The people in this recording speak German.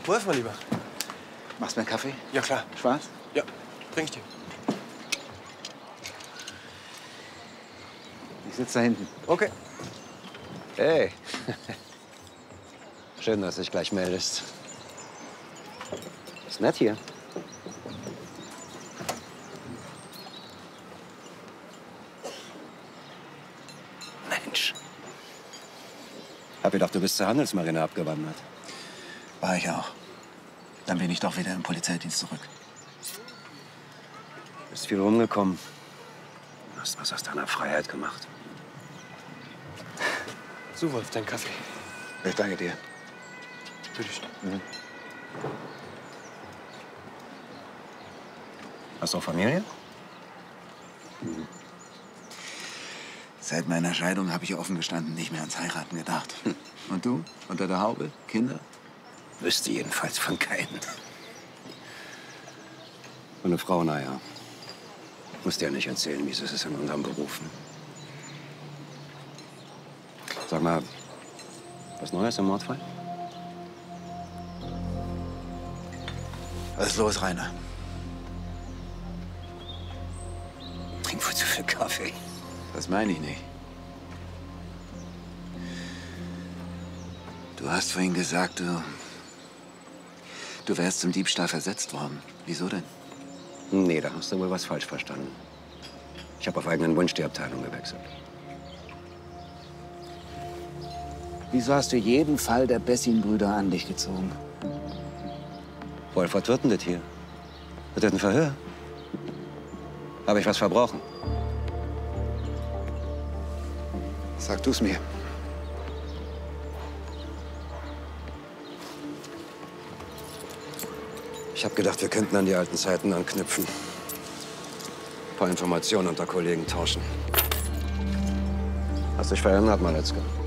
Wolf, mein Lieber. Machst du mir einen Kaffee? Ja, klar. Schwarz? Ja, bring ich dir. Ich sitze da hinten. Okay. Hey. Schön, dass du dich gleich meldest. Ist nett hier. Mensch. Hab gedacht, du bist zur Handelsmarine abgewandert. War ich auch. Dann bin ich doch wieder im Polizeidienst zurück. Bist viel rumgekommen. Hast was aus deiner Freiheit gemacht. So, Wolf, dein Kaffee. Ich danke dir. Bitteschön. Hast du auch Familie? Seit meiner Scheidung habe ich offen gestanden nicht mehr ans Heiraten gedacht. Und du? Unter der Haube? Kinder? Wüsste jedenfalls von keinen. Und eine Frau, naja. Musst dir ja nicht erzählen, wie es ist in unserem Berufen. Sag mal, was Neues im Mordfall? Was ist los, Rainer? Trink wohl zu viel Kaffee. Das meine ich nicht. Du hast vorhin gesagt, du wärst zum Diebstahl versetzt worden. Wieso denn? Nee, da hast du wohl was falsch verstanden. Ich habe auf eigenen Wunsch die Abteilung gewechselt. Wieso hast du jeden Fall der Bessin-Brüder an dich gezogen? Wolf, was wird denn das hier? Wird das ein Verhör? Habe ich was verbrochen? Sag du's mir. Ich habe gedacht, wir könnten an die alten Zeiten anknüpfen. Ein paar Informationen unter Kollegen tauschen. Hast dich verändert, Maletzke?